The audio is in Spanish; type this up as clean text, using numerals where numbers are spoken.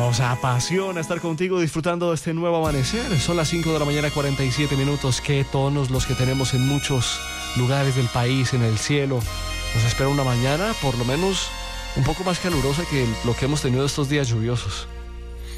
Nos apasiona estar contigo disfrutando de este nuevo amanecer. Son las 5 de la mañana, 47 minutos. Qué tonos los que tenemos en muchos lugares del país, en el cielo. Nos espera una mañana, por lo menos, un poco más calurosa que lo que hemos tenido estos días lluviosos.